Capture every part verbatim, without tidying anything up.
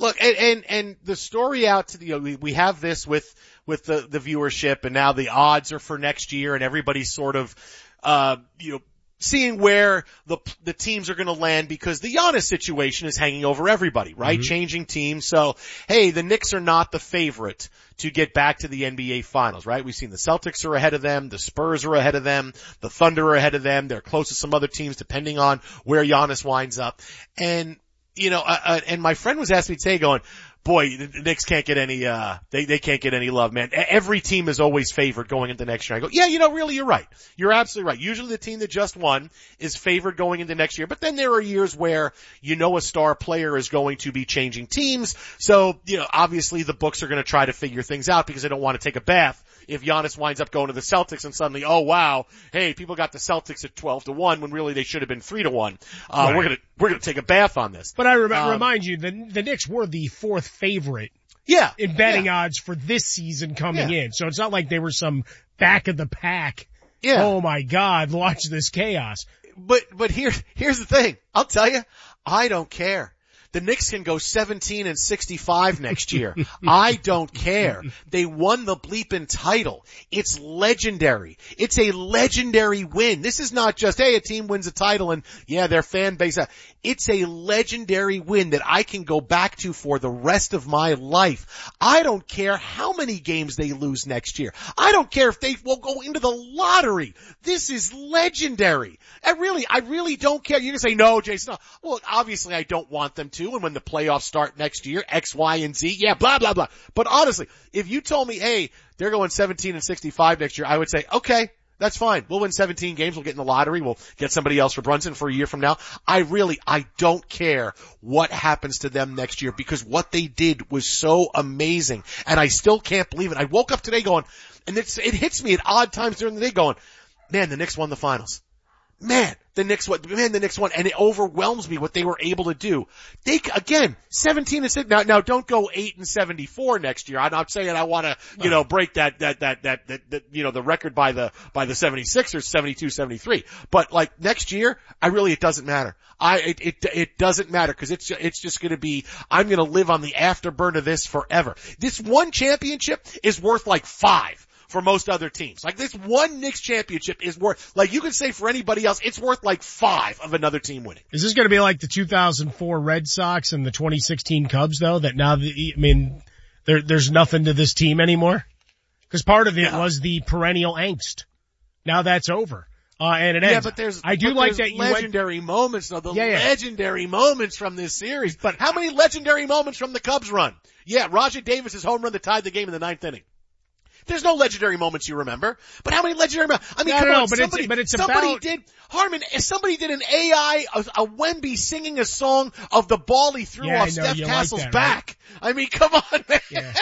Look, and, and, and the story out to the, you know, we, we have this with, with the, the viewership, and now the odds are for next year, and everybody's sort of, uh, you know, seeing where the the teams are going to land, because the Giannis situation is hanging over everybody, right? Mm-hmm. Changing teams. So, hey, the Knicks are not the favorite to get back to the N B A Finals, right? We've seen the Celtics are ahead of them, the Spurs are ahead of them, the Thunder are ahead of them. They're close to some other teams depending on where Giannis winds up. And, you know, uh, uh, and my friend was asking me today going, boy, the Knicks can't get any, uh, they, they can't get any love, man. Every team is always favored going into next year. I go, yeah, you know, really, you're right. You're absolutely right. Usually the team that just won is favored going into next year, but then there are years where you know a star player is going to be changing teams. So, you know, obviously the books are going to try to figure things out because they don't want to take a bath if Giannis winds up going to the Celtics and suddenly, oh wow, hey, people got the Celtics at twelve to one when really they should have been three to one. Uh, right. we're gonna, we're gonna take a bath on this. But I rem- um, remind you, the, the Knicks were the fourth favorite. Yeah. In betting yeah. odds for this season coming yeah. in. So it's not like they were some back of the pack. Yeah. Oh my God, watch this chaos. But, but here, here's the thing. I'll tell you, I don't care. The Knicks can go seventeen and sixty-five next year. I don't care. They won the bleeping title. It's legendary. It's a legendary win. This is not just, hey, a team wins a title and yeah, their fan base. It's a legendary win that I can go back to for the rest of my life. I don't care how many games they lose next year. I don't care if they will go into the lottery. This is legendary. I really, I really don't care. You can say, no, Jason. No. Well, obviously I don't want them to. And when the playoffs start next year, X, Y, and Z, yeah, blah, blah, blah. But honestly, if you told me, hey, they're going seventeen and sixty-five next year, I would say, okay, that's fine. We'll win seventeen games. We'll get in the lottery. We'll get somebody else for Brunson for a year from now. I really, I don't care what happens to them next year because what they did was so amazing. And I still can't believe it. I woke up today going, and it's, it hits me at odd times during the day going, man, the Knicks won the finals. Man, the Knicks won, man, the Knicks won, and it overwhelms me what they were able to do. They, again, seventeen and six, now, now don't go eight and seventy-four next year. I'm not saying I want to, you know, break that, that, that, that, that, that, you know, the record by the, by the seventy-sixers, seventy-two seventy-three. But like next year, I really, it doesn't matter. I, it, it, it doesn't matter because it's, it's just going to be, I'm going to live on the afterburn of this forever. This one championship is worth like five for most other teams. Like this one Knicks championship is worth, like you could say for anybody else, it's worth like five of another team winning. Is this going to be like the two thousand four Red Sox and the twenty sixteen Cubs though, that now the, I mean, there, there's nothing to this team anymore? Cause part of it yeah. was the perennial angst. Now that's over. Uh, and it ends. Yeah, but there's, I do but like there's that you legendary went, moments though, the yeah, yeah. legendary moments from this series. But how many legendary moments from the Cubs run? Yeah, Rajai Davis's home run that tied the game in the ninth inning. There's no legendary moments you remember, but how many legendary moments? I mean, no, come no, on, no, but somebody, it's, but it's somebody about... did, Harmon, somebody did an A I, a, a Wemby singing a song of the ball he threw yeah, off know, Steph Castle's like that, back. Right? I mean, come on, man. Yeah.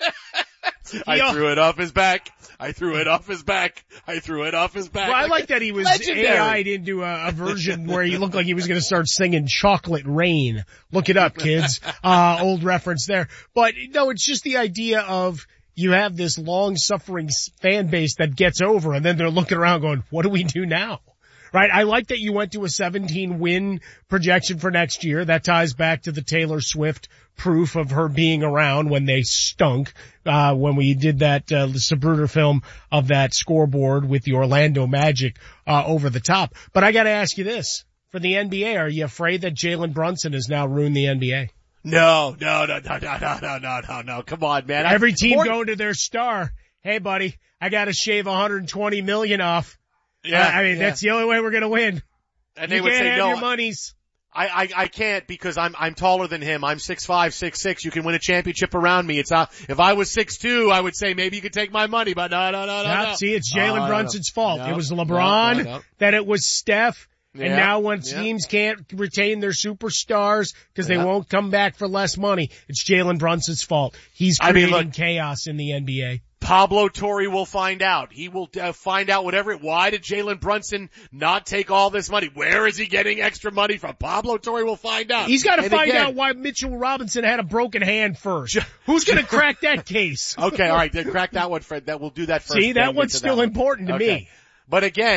I Yo. threw it off his back. I threw it off his back. I threw it off his back. Well, I like that he was legendary. A I'd into a, a version where he looked like he was going to start singing Chocolate Rain. Look it up, kids. Uh, old reference there. But no, it's just the idea of you have this long-suffering fan base that gets over, and then they're looking around going, what do we do now? Right? I like that you went to a seventeen win projection for next year. That ties back to the Taylor Swift proof of her being around when they stunk, uh, when we did that, uh, Sabruder film of that scoreboard with the Orlando Magic, uh, over the top. But I gotta ask you this. For the N B A, are you afraid that Jalen Brunson has now ruined the N B A? No, no, no, no, no, no, no, no, no, no. Come on, man. Every team More... going to their star. Hey, buddy, I got to shave one hundred twenty million off. Yeah, uh, I mean, yeah. that's the only way we're going to win. And you they would can't say have no. your monies. I, I, I can't because I'm, I'm taller than him. I'm six five, six six. You can win a championship around me. It's, uh, if I was six two, I would say maybe you could take my money, but no, no, no, no, no. no. See, it's Jalen uh, Brunson's fault. no, it was no, LeBron, no, no. that it was Steph. Yeah, and now when yeah. teams can't retain their superstars because they yeah. won't come back for less money, it's Jalen Brunson's fault. He's creating I mean, look, chaos in the N B A. Pablo Torre will find out. He will uh, find out whatever. Why did Jalen Brunson not take all this money? Where is he getting extra money from? Pablo Torre will find out. He's got to and find again, out why Mitchell Robinson had a broken hand first. Who's going to crack that case? Okay, all right, then crack that one, Fred. That we'll do that first. See, that one's still that one. important to okay. me. But again,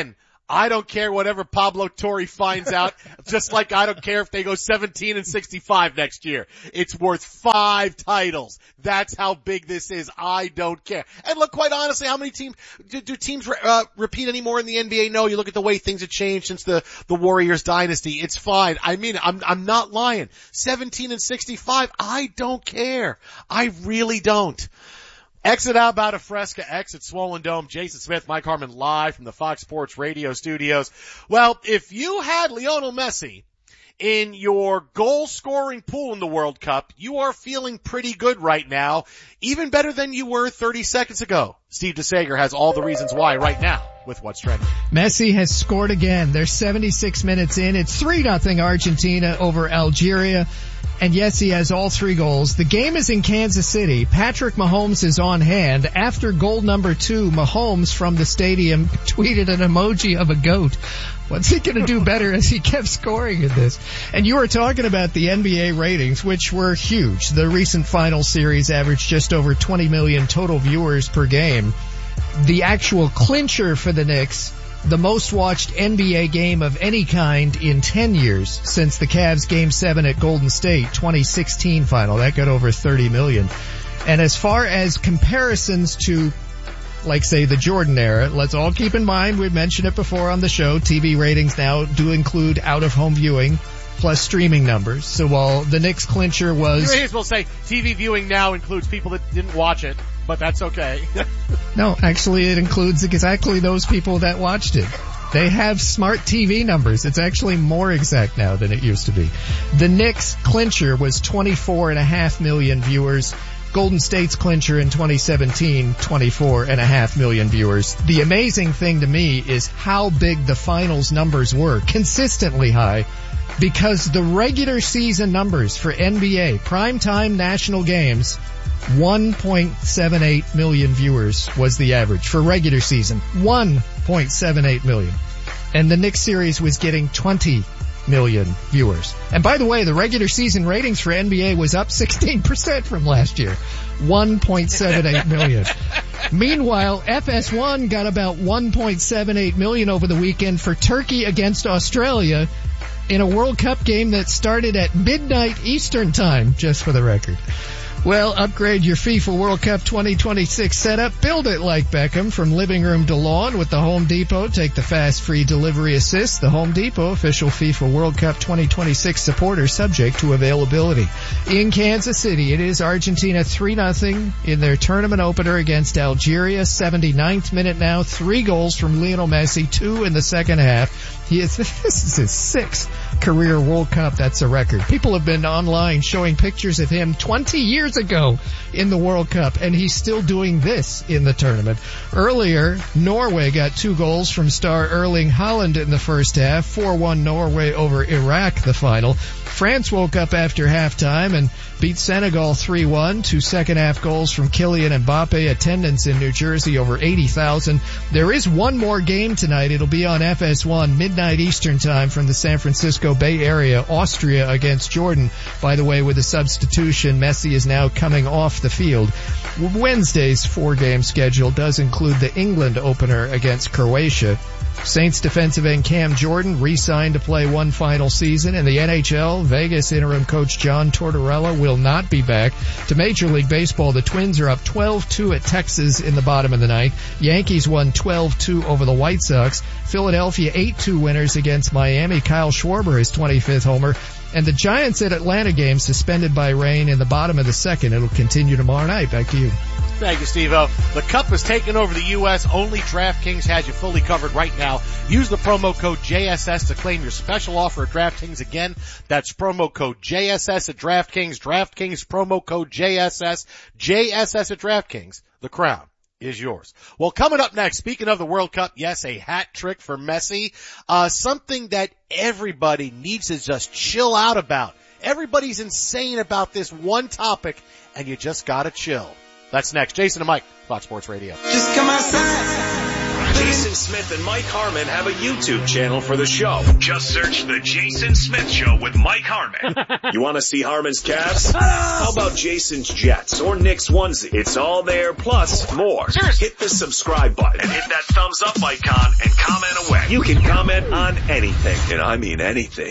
I don't care whatever Pablo Torre finds out, just like I don't care if they go seventeen and sixty-five next year. It's worth five titles. That's how big this is. I don't care. And look, quite honestly, how many teams, do, do teams uh, repeat anymore in the N B A? No, you look at the way things have changed since the, the Warriors dynasty. It's fine. I mean, I'm, I'm not lying. seventeen and sixty-five, I don't care. I really don't. Exit out about a Fresca, exit Swollen Dome. Jason Smith, Mike Harmon live from the Fox Sports Radio studios. Well, if you had Lionel Messi in your goal scoring pool in the World Cup, you are feeling pretty good right now, even better than you were thirty seconds ago. Steve DeSager has all the reasons why right now with What's Trending. Messi has scored again. They're seventy-six minutes in. It's three nothing Argentina over Algeria. And yes, he has all three goals. The game is in Kansas City. Patrick Mahomes is on hand. After goal number two, Mahomes from the stadium tweeted an emoji of a goat. What's he going to do better as he kept scoring in this? And you were talking about the N B A ratings, which were huge. The recent final series averaged just over twenty million total viewers per game. The actual clincher for the Knicks, the most watched N B A game of any kind in ten years since the Cavs Game seven at Golden State twenty sixteen final. That got over thirty million. And as far as comparisons to, like, say, the Jordan era, let's all keep in mind, we've mentioned it before on the show, T V ratings now do include out-of-home viewing plus streaming numbers. So while the Knicks clincher was... You may as well say T V viewing now includes people that didn't watch it, but that's okay. No, actually it includes exactly those people that watched it. They have smart T V numbers. It's actually more exact now than it used to be. The Knicks clincher was twenty-four and a half million viewers. Golden State's clincher in twenty seventeen, twenty-four and a half million viewers. The amazing thing to me is how big the finals numbers were, consistently high, because the regular season numbers for N B A primetime national games, one point seven eight million viewers was the average for regular season. one point seven eight million. And the Knicks series was getting twenty million viewers. And by the way, the regular season ratings for N B A was up sixteen percent from last year. one point seven eight million. Meanwhile, F S one got about one point seven eight million over the weekend for Turkey against Australia in a World Cup game that started at midnight Eastern time, just for the record. Well, upgrade your FIFA World Cup twenty twenty-six setup. Build it like Beckham from living room to lawn with the Home Depot. Take the fast free delivery assist. The Home Depot, official FIFA World Cup twenty twenty-six supporter, subject to availability. In Kansas City, it is Argentina three nothing in their tournament opener against Algeria. seventy-ninth minute now. Three goals from Lionel Messi, two in the second half. He is, this is his sixth career World Cup. That's a record. People have been online showing pictures of him twenty years ago in the World Cup, and he's still doing this in the tournament. Earlier, Norway got two goals from star Erling Haaland in the first half. four one Norway over Iraq, the final. France woke up after halftime and beat Senegal three one. Two second half goals from Kylian Mbappe. Attendance in New Jersey over eighty thousand. There is one more game tonight. It'll be on F S one, midnight Eastern time from the San Francisco Bay Area. Austria against Jordan. By the way, with a substitution, Messi is now coming off the field. Wednesday's four-game schedule does include the England opener against Croatia. Saints defensive end Cam Jordan re-signed to play one final season. In the N H L, Vegas interim coach John Tortorella will not be back. To Major League Baseball, the Twins are up twelve two at Texas in the bottom of the ninth. Yankees won twelve two over the White Sox. Philadelphia eight two winners against Miami. Kyle Schwarber, his twenty-fifth homer. And the Giants at Atlanta game suspended by rain in the bottom of the second. It'll continue tomorrow night. Back to you. Thank you, Steve-O. The Cup has taken over the U S. Only DraftKings has you fully covered right now. Use the promo code J S S to claim your special offer at DraftKings. Again, that's promo code J S S at DraftKings. DraftKings promo code J S S. J S S at DraftKings. The crown is yours. Well, coming up next, speaking of the World Cup, yes, a hat trick for Messi. Uh, something that everybody needs to just chill out about. Everybody's insane about this one topic, and you just gotta chill. That's next. Jason and Mike, Fox Sports Radio. Just come outside. Jason Smith and Mike Harmon have a YouTube channel for the show. Just search The Jason Smith Show with Mike Harmon. You want to see Harmon's Cavs? How about Jason's Jets or Knicks onesie? It's all there, plus more. Hit the subscribe button and hit that thumbs up icon and comment away. You can comment on anything, and I mean anything.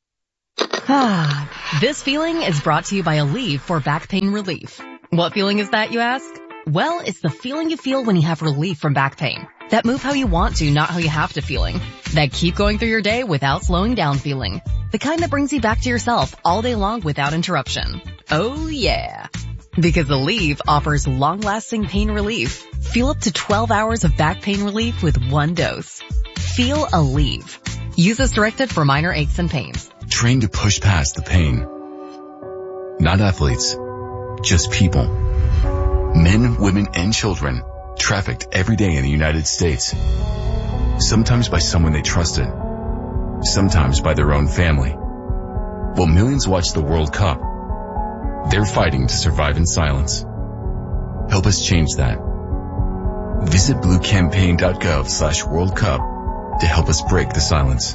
This feeling is brought to you by Aleve for back pain relief. What feeling is that, you ask? Well, it's the feeling you feel when you have relief from back pain. That move how you want to, not how you have to feeling. That keep going through your day without slowing down feeling. The kind that brings you back to yourself all day long without interruption. Oh yeah. Because Aleve offers long-lasting pain relief. Feel up to twelve hours of back pain relief with one dose. Feel Aleve. Use as directed for minor aches and pains. Train to push past the pain. Not athletes, just people. Men, women, and children trafficked every day in the United States. Sometimes by someone they trusted. Sometimes by their own family. While millions watch the World Cup, they're fighting to survive in silence. Help us change that. Visit bluecampaign.gov slash World Cup to help us break the silence.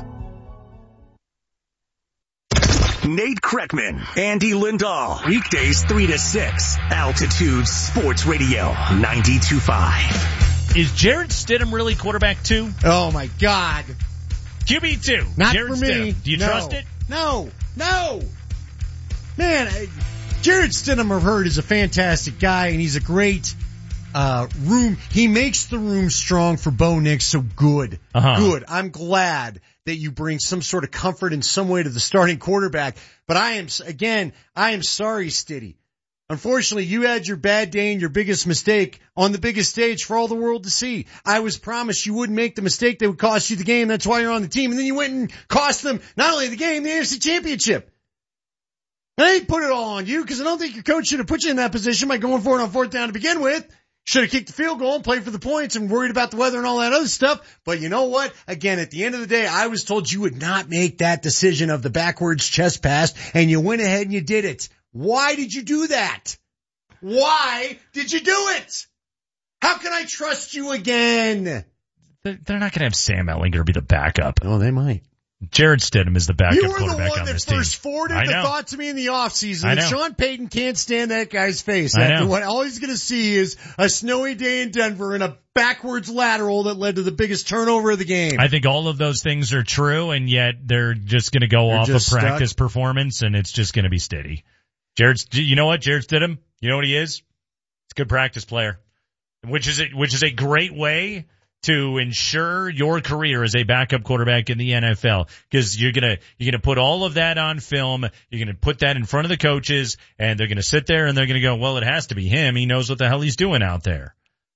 Nate Kreckman, Andy Lindahl, weekdays three to six, Altitude Sports Radio, ninety-two point five. Is Jarrett Stidham really quarterback two? Oh my God. Q B two. Not Jarrett for me. Stidham. Do you no. trust it? No. No. Man, I, Jarrett Stidham, I've heard, is a fantastic guy, and he's a great uh room. He makes the room strong for Bo Nix, so good. Uh-huh. Good. I'm glad that you bring some sort of comfort in some way to the starting quarterback. But I am, again, I am sorry, Stiddy. Unfortunately, you had your bad day and your biggest mistake on the biggest stage for all the world to see. I was promised you wouldn't make the mistake that would cost you the game. That's why you're on the team. And then you went and cost them not only the game, the A F C Championship. And I didn't put it all on you because I don't think your coach should have put you in that position by going for it on fourth down to begin with. Should have kicked the field goal and played for the points and worried about the weather and all that other stuff. But you know what? Again, at the end of the day, I was told you would not make that decision of the backwards chest pass, and you went ahead and you did it. Why did you do that? Why did you do it? How can I trust you again? They're not going to have Sam Ehlinger be the backup. Oh, they might. Jared Stidham is the backup you were quarterback the one on that this team. first forwarded I the know. thought to me in the offseason I that know. Sean Payton can't stand that guy's face. I After know. what all he's going to see is a snowy day in Denver and a backwards lateral that led to the biggest turnover of the game. I think all of those things are true, and yet they're just going to go They're off of just practice stuck. performance, and it's just going to be steady. Jared, you know what? Jared Stidham, you know what he is? He's a good practice player, which is a, which is a great way to ensure your career as a backup quarterback in the N F L, because you're gonna you're gonna put all of that on film. You're gonna put that in front of the coaches, and they're gonna sit there and they're gonna go, "Well, it has to be him. He knows what the hell he's doing out there."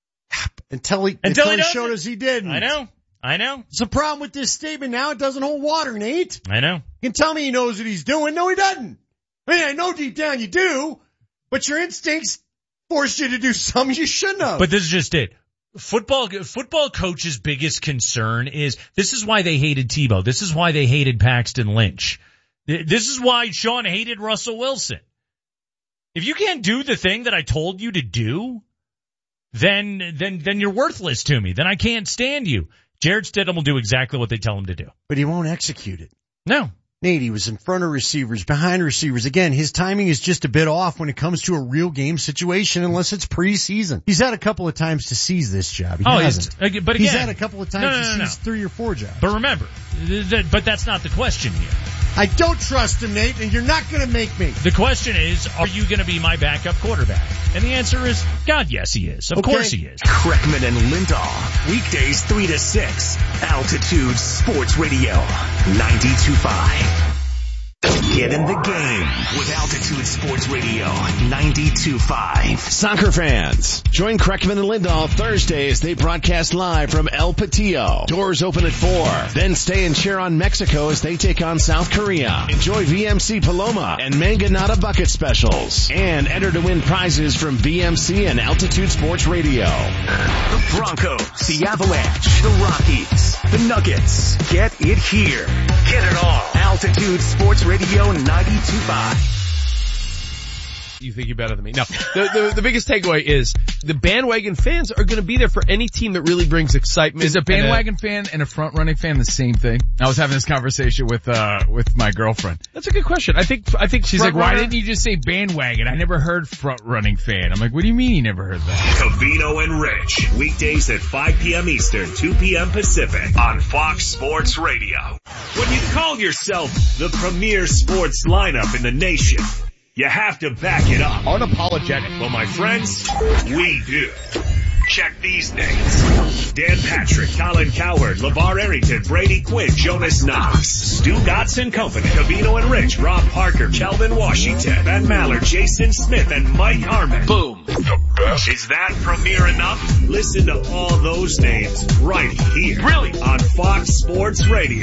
Until he, Until until he he doesn't. showed us he didn't. I know, I know, It's a problem with this statement now. It doesn't hold water, Nate. I know. You can tell me he knows what he's doing. No, he doesn't. I mean, I know deep down you do, but your instincts force you to do something you shouldn't have. But this is just it. Football, football coach's biggest concern is, this is why they hated Tebow. This is why they hated Paxton Lynch. This is why Sean hated Russell Wilson. If you can't do the thing that I told you to do, then, then, then you're worthless to me. Then I can't stand you. Jared Stidham will do exactly what they tell him to do. But he won't execute it. No. Nate, he was in front of receivers, behind receivers. Again, his timing is just a bit off when it comes to a real game situation unless it's preseason. He's had a couple of times to seize this job. He Oh, hasn't. he's, but again, He's had a couple of times no, no, no, to no. seize three or four jobs. But remember, th- th- but that's not the question here. I don't trust him, Nate, and you're not going to make me. The question is, are you going to be my backup quarterback? And the answer is, God, yes, he is. Of Okay. course he is. Kreckman and Lindahl, weekdays three to six, Altitude Sports Radio, ninety-two point five. Get in the game with Altitude Sports Radio, ninety-two point five. Soccer fans, join Kreckman and Lindahl Thursday as they broadcast live from El Patillo. Doors open at four. Then stay and cheer on Mexico as they take on South Korea. Enjoy V M C Paloma and Manganata bucket specials. And enter to win prizes from V M C and Altitude Sports Radio. The Broncos, the Avalanche, the Rockies, the Nuggets. Get it here. Get it all. Altitude Sports Radio, ninety-two point five. You think you're better than me. No, the, the, the biggest takeaway is the bandwagon fans are going to be there for any team that really brings excitement. Is a bandwagon and a, fan and a front running fan the same thing? I was having this conversation with, uh, with my girlfriend. That's a good question. I think, I think she's like, why didn't you just say bandwagon? I never heard front running fan. I'm like, what do you mean you never heard that? Covino and Rich, weekdays at five p.m. Eastern, two p.m. Pacific on Fox Sports Radio. When you call yourself the premier sports lineup in the nation, you have to back it up. Unapologetic. Well, my friends, we do. Check these names. Dan Patrick, Colin Cowherd, LeVar Arrington, Brady Quinn, Jonas Knox, Stu Gotts and Company, Covino and Rich, Rob Parker, Kelvin Washington, Ben Maller, Jason Smith, and Mike Harmon. Boom. The best. Is that premier enough? Listen to all those names right here. Really? On Fox Sports Radio.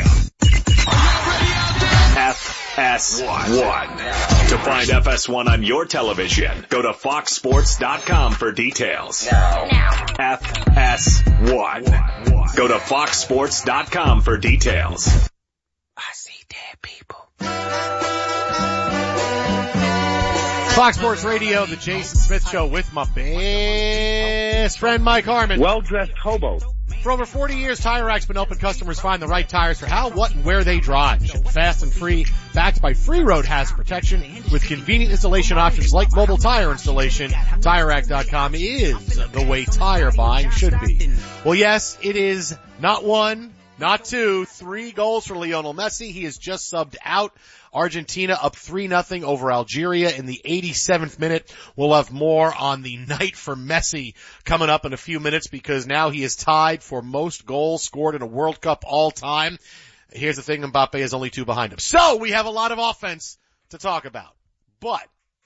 F S one. To find F S one on your television, go to fox sports dot com for details. Now. F S one. Go to fox sports dot com for details. I see dead people. Fox Sports Radio, the Jason Smith Show with my best friend Mike Harmon. Well-dressed hobo. For over forty years, Tire Rack's been helping customers find the right tires for how, what, and where they drive. Shipped fast and free, backed by free road hazard protection with convenient installation options like mobile tire installation. Tire Rack dot com is the way tire buying should be. Well, yes, it is not one, not two, three goals for Lionel Messi. He has just subbed out. Argentina up three nothing over Algeria in the eighty-seventh minute. We'll have more on the night for Messi coming up in a few minutes because now he is tied for most goals scored in a World Cup all time. Here's the thing, Mbappe is only two behind him. So we have a lot of offense to talk about. But,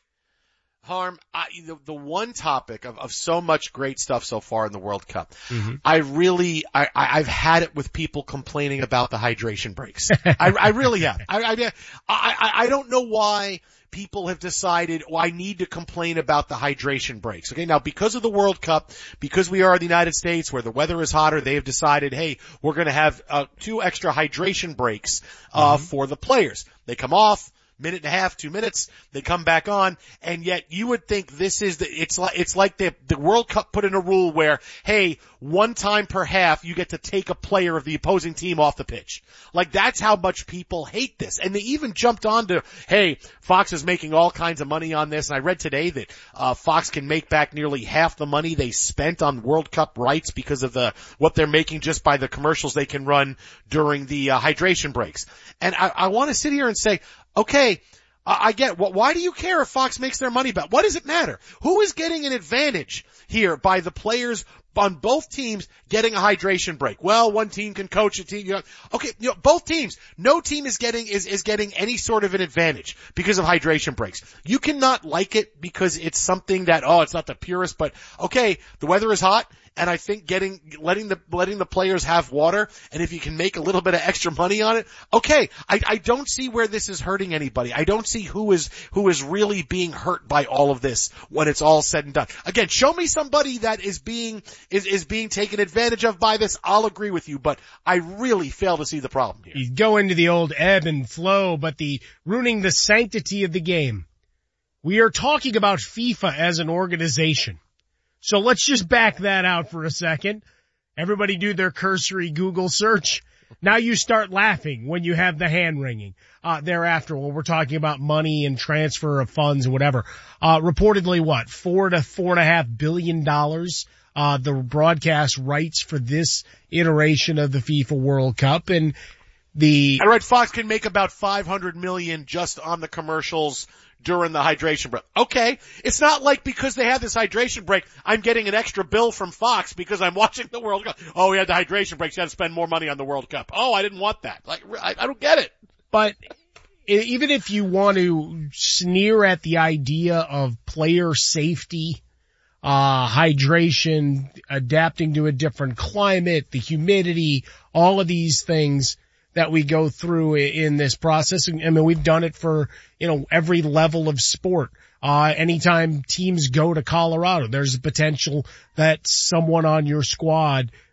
Harm, I, the, the one topic of, of so much great stuff so far in the World Cup, mm-hmm. I really, I, I, I've had it with people complaining about the hydration breaks. I, I really have. I, I, I, I don't know why people have decided, well, I need to complain about the hydration breaks. Okay, now because of the World Cup, because we are in the United States where the weather is hotter, they have decided, hey, we're going to have uh, two extra hydration breaks uh, mm-hmm. for the players. They come off. Minute and a half, two minutes, they come back on, and yet you would think this is the, it's like, it's like the, the World Cup put in a rule where, hey, one time per half you get to take a player of the opposing team off the pitch. Like that's how much people hate this. And they even jumped on to, hey, Fox is making all kinds of money on this, and I read today that, uh, Fox can make back nearly half the money they spent on World Cup rights because of the, what they're making just by the commercials they can run during the, uh, hydration breaks. And I, I want to sit here and say, okay, I get, well, why do you care if Fox makes their money back? What does it matter? Who is getting an advantage here by the players on both teams getting a hydration break? Well, one team can coach a team, you know, okay, you know, both teams, no team is getting, is, is getting any sort of an advantage because of hydration breaks. You cannot like it because it's something that, oh, it's not the purest, but okay, the weather is hot. And I think getting, letting the, letting the players have water, and if you can make a little bit of extra money on it, okay. I, I don't see where this is hurting anybody. I don't see who is, who is really being hurt by all of this when it's all said and done. Again, show me somebody that is being, is, is being taken advantage of by this. I'll agree with you, but I really fail to see the problem here. You go into the old ebb and flow, but the ruining the sanctity of the game. We are talking about FIFA as an organization. So let's just back that out for a second. Everybody do their cursory Google search. Now you start laughing when you have the hand ringing. Uh, thereafter, when we're talking about money and transfer of funds and whatever. Uh, reportedly what? Four to four and a half billion dollars, uh, the broadcast rights for this iteration of the FIFA World Cup. And the, I read Fox can make about five hundred million just on the commercials during the hydration break. Okay. It's not like because they have this hydration break, I'm getting an extra bill from Fox because I'm watching the World Cup. Oh, we had the hydration break, so you had to spend more money on the World Cup. Oh, I didn't want that. Like, I, I don't get it. But even if you want to sneer at the idea of player safety, uh, hydration, adapting to a different climate, the humidity, all of these things that we go through in this process. I mean, we've done it for, you know, every level of sport. Uh, anytime teams go to Colorado, there's a potential that someone on your squad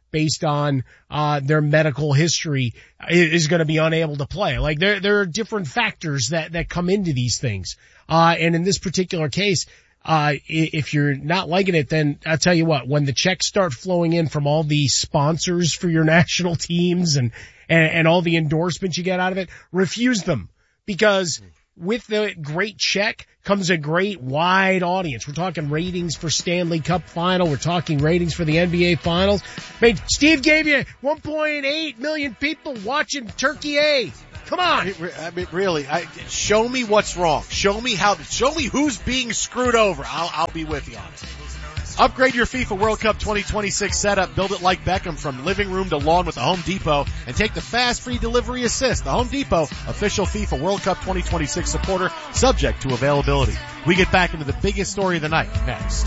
based on uh their medical history is going to be unable to play. Like there there are different factors that that come into these things. Uh and in this particular case, uh if you're not liking it, then I'll tell you what, when the checks start flowing in from all the sponsors for your national teams and and, and all the endorsements you get out of it, refuse them, because with the great check comes a great wide audience. We're talking ratings for Stanley Cup final. We're talking ratings for the N B A finals. I mean, Steve gave you one point eight million people watching Turkey A. Come on. I mean, really, I, show me what's wrong. Show me how, show me who's being screwed over. I'll, I'll be with you on it. Upgrade your FIFA World Cup twenty twenty-six setup. Build it like Beckham from living room to lawn with the Home Depot, and take the fast free delivery assist. The Home Depot, official FIFA World Cup twenty twenty-six supporter, subject to availability. We get back into the biggest story of the night next.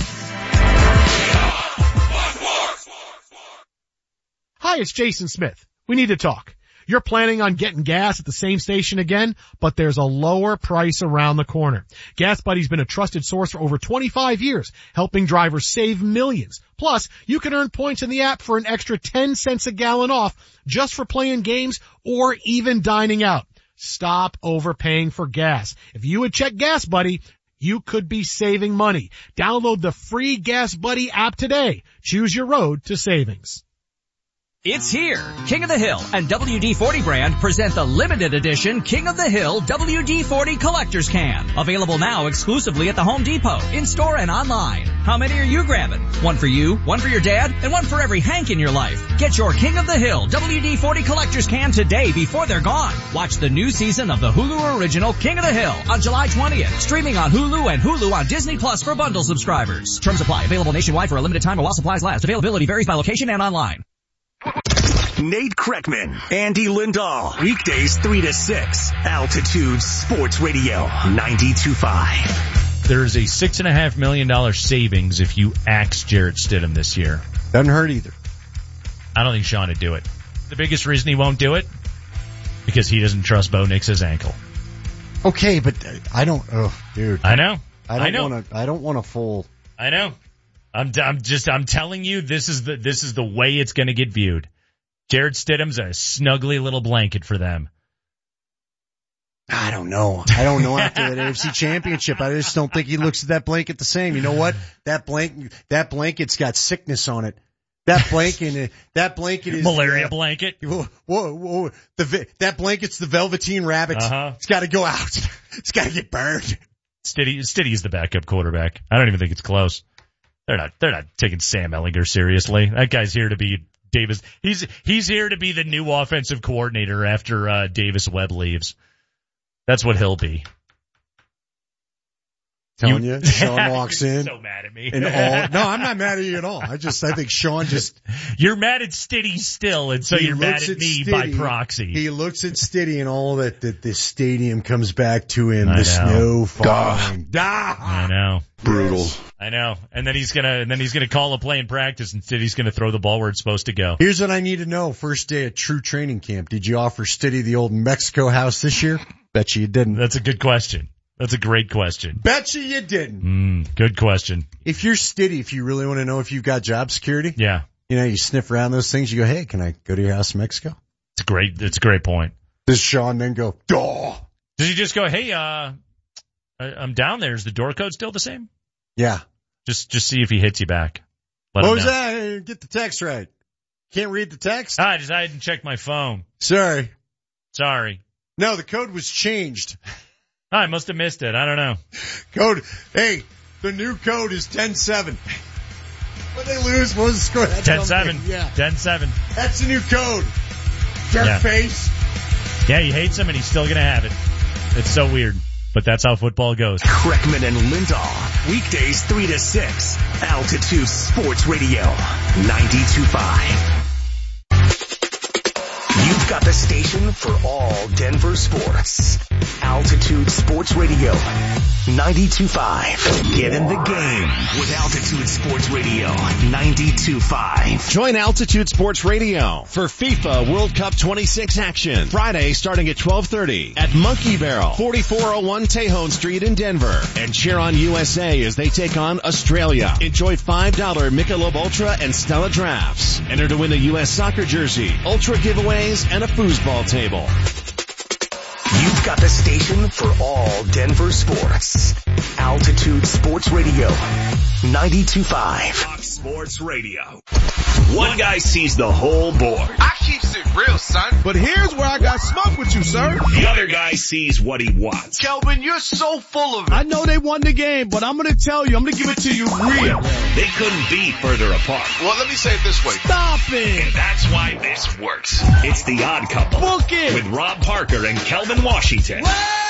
Hi, it's Jason Smith. We need to talk. You're planning on getting gas at the same station again, but there's a lower price around the corner. Gas Buddy's been a trusted source for over twenty-five years, helping drivers save millions. Plus, you can earn points in the app for an extra ten cents a gallon off just for playing games or even dining out. Stop overpaying for gas. If you would check Gas Buddy, you could be saving money. Download the free Gas Buddy app today. Choose your road to savings. It's here. King of the Hill and W D forty brand present the limited edition King of the Hill W D forty Collector's Can. Available now exclusively at the Home Depot, in-store and online. How many are you grabbing? One for you, one for your dad, and one for every Hank in your life. Get your King of the Hill W D forty Collector's Can today before they're gone. Watch the new season of the Hulu original King of the Hill on July twentieth. Streaming on Hulu and Hulu on Disney Plus for bundle subscribers. Terms apply. Available nationwide for a limited time while supplies last. Availability varies by location and online. Nate Kreckman, Andy Lindahl, weekdays three to six, Altitude Sports Radio, ninety-two point five. There's a six and a half million dollar savings if you axe Jarrett Stidham this year. Doesn't hurt either. I don't think Sean would do it. The biggest reason he won't do it, because he doesn't trust Bo Nix's ankle. Okay, but I don't, oh, dude. I know. I don't I know. want to, I don't want to full. I know. I'm, I'm just, I'm telling you, this is the, this is the way it's going to get viewed. Jarrett Stidham's a snuggly little blanket for them. I don't know. I don't know after that A F C Championship. I just don't think he looks at that blanket the same. You know what? That blanket, that blanket's got sickness on it. That blanket, that blanket is malaria uh, blanket. Whoa, whoa, whoa. The that blanket's the Velveteen Rabbit. Uh-huh. It's got to go out. It's got to get burned. Stiddy, Stiddy's the backup quarterback. I don't even think it's close. They're not. They're not taking Sam Ehlinger seriously. That guy's here to be Davis. He's he's here to be the new offensive coordinator after uh, Davis Webb leaves. That's what he'll be. Telling you, you Sean walks in. So mad at me. And all, no, I'm not mad at you at all. I just, I think Sean just. You're mad at Stiddy still, and so you're mad at, at me Stiddy, by proxy. He looks at Stiddy and all that, that this stadium comes back to him. I the know. snow falling. I know. Brutal. I know. And then he's gonna, and then he's gonna call a play in practice, and Stiddy's gonna throw the ball where it's supposed to go. Here's what I need to know. First day at true training camp. Did you offer Stiddy the old Mexico house this year? Bet you you didn't. That's a good question. That's a great question. Bet you you didn't. Mm, good question. If you're Stiddy, if you really want to know if you've got job security, yeah, you know, you sniff around those things. You go, hey, can I go to your house in Mexico? It's a great. It's a great point. Does Sean then go, duh? Does he just go, hey, uh, I'm down there. Is the door code still the same? Yeah. Just, just see if he hits you back. Let what was know. that? Get the text right. Can't read the text? I just, I didn't check my phone. Sorry. Sorry. No, the code was changed. I must have missed it. I don't know. Code. Hey, the new code is ten seven. What they lose? What was the score? ten seven. Yeah. ten seven. That's the new code. Jerk yeah. face. Yeah, he hates him and he's still going to have it. It's so weird. But that's how football goes. Kreckman and Lindahl. Weekdays three to six. Altitude Sports Radio. ninety-two point five. You've got the station for all Denver sports. Altitude Sports Radio. ninety-two point five. Get in the game with Altitude Sports Radio. ninety-two point five. Join Altitude Sports Radio for FIFA World Cup twenty-six action. Friday starting at twelve thirty at Monkey Barrel, forty-four oh one Tejon Street in Denver. And cheer on U S A as they take on Australia. Enjoy five dollars Michelob Ultra and Stella drafts. Enter to win a U S soccer jersey, Ultra giveaways, and a foosball table. You've got the station for all Denver sports. Altitude Sports Radio. ninety-two point five. Fox Sports Radio. One guy sees the whole board. I keeps it real, son. But here's where I got smoke with you, sir. The other guy sees what he wants. Kelvin, you're so full of it. I know they won the game, but I'm going to tell you, I'm going to give it to you real. They couldn't be further apart. Well, let me say it this way. Stop it. And that's why this works. It's The Odd Couple. Book it. With Rob Parker and Kelvin Washington. What?